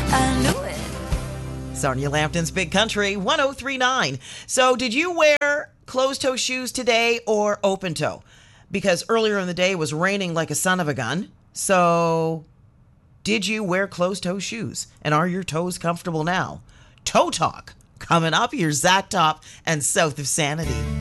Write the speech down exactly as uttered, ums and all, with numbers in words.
I knew it. Sonia Lampton's Big Country one oh three point nine. So did you wear closed-toe shoes today or open-toe? Because earlier in the day it was raining like a son of a gun. So did you wear closed-toe shoes? And are your toes comfortable now? Toe Talk coming up. Here's Zach Top and South of Sanity.